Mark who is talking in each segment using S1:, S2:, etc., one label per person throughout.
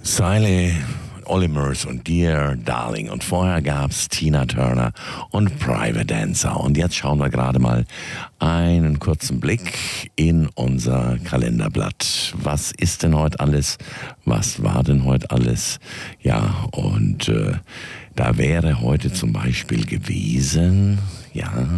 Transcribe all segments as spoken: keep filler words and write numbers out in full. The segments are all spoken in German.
S1: Siley, Olimers und Dear Darling. Und vorher gab's Tina Turner und Private Dancer. Und jetzt schauen wir gerade mal einen kurzen Blick in unser Kalenderblatt. Was ist denn heute alles? Was war denn heute alles? Ja, und äh, da wäre heute zum Beispiel gewesen, ja,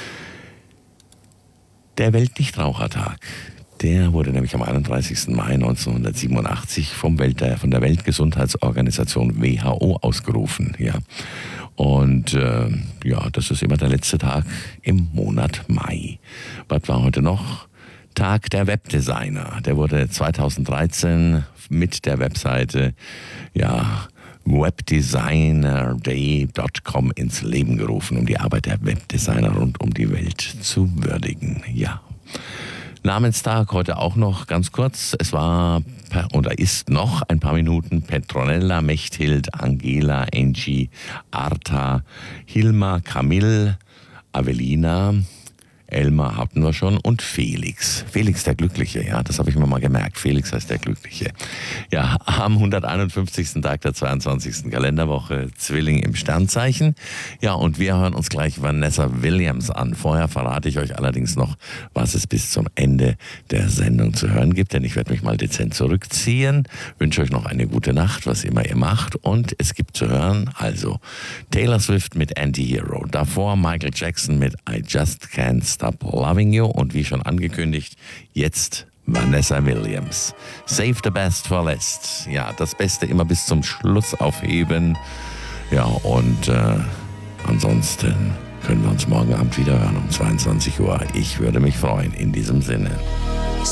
S1: der Weltnichtrauchertag. Der wurde nämlich am einunddreißigsten Mai neunzehnhundertsiebenundachtzig vom Welt, von der Weltgesundheitsorganisation W H O ausgerufen. Ja. Und äh, ja, das ist immer der letzte Tag im Monat Mai. Was war heute noch? Tag der Webdesigner. Der wurde zweitausenddreizehn mit der Webseite ja, webdesigner day Punkt com ins Leben gerufen, um die Arbeit der Webdesigner rund um die Welt zu würdigen. Ja. Namenstag heute auch noch ganz kurz. Es war oder ist noch ein paar Minuten Petronella, Mechthild, Angela, Angie, Arta, Hilma, Camille, Avelina, Elmar hatten wir schon und Felix. Felix der Glückliche, ja, das habe ich mir mal gemerkt. Felix heißt der Glückliche. Ja, am hunderteinundfünfzigsten Tag der zweiundzwanzigsten Kalenderwoche, Zwilling im Sternzeichen. Ja, und wir hören uns gleich Vanessa Williams an. Vorher verrate ich euch allerdings noch, was es bis zum Ende der Sendung zu hören gibt, denn ich werde mich mal dezent zurückziehen. Wünsche euch noch eine gute Nacht, was immer ihr macht. Und es gibt zu hören, also Taylor Swift mit Anti-Hero. Davor Michael Jackson mit I Just Can't Stop Loving You und wie schon angekündigt, jetzt Vanessa Williams. Save the best for last. Ja, das Beste immer bis zum Schluss aufheben. Ja, und äh, ansonsten können wir uns morgen Abend wieder hören um zweiundzwanzig Uhr. Ich würde mich freuen in diesem Sinne.